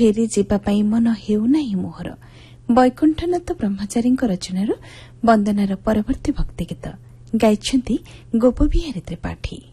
ଫେରି ଯିବା ପାଇଁ ମନ ହେଉନାହିଁ ମୋହର। ବୈକୁଣ୍ଠନାଥ ବ୍ରହ୍ମଚାରୀଙ୍କ ରଚନାରୁ ବନ୍ଦନାର ପରବର୍ତ୍ତୀ ଭକ୍ତି ଗୀତ ଗାଇଛନ୍ତି ଗୋପବିହାରୀ ତ୍ରିପାଠୀ।